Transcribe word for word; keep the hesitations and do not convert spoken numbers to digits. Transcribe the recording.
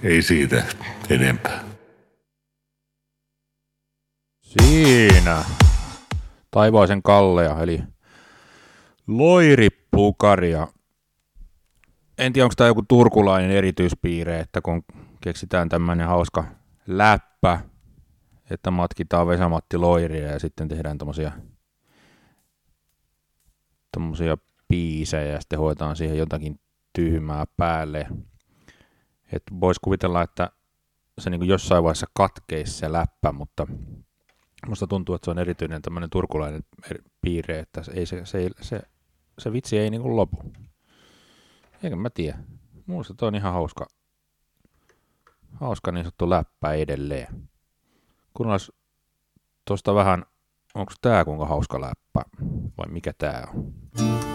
Ei siitä enempää. Siinä. Taivaisen Kallea, eli Loiripukaria. En tiedä, onko tämä joku turkulainen erityispiirre, että kun keksitään tämmöinen hauska läppä, että matkitaan Vesa-Matti Loiria ja sitten tehdään tommosia, tommosia biisejä ja sitten hoitaan siihen jotakin tyhmää päälle. Että voisi kuvitella, että se niin kuin jossain vaiheessa katkeisi se läppä, mutta musta tuntuu, että se on erityinen tämmöinen turkulainen piirre, että se, ei, se, se, se, se vitsi ei niin kuin lopu. Eikä mä tiedä. Muista toi on ihan hauska, hauska niin sanottu läppä edelleen. Kuunnellaan tuosta vähän, onko tää kuinka hauska läppä vai mikä tää on?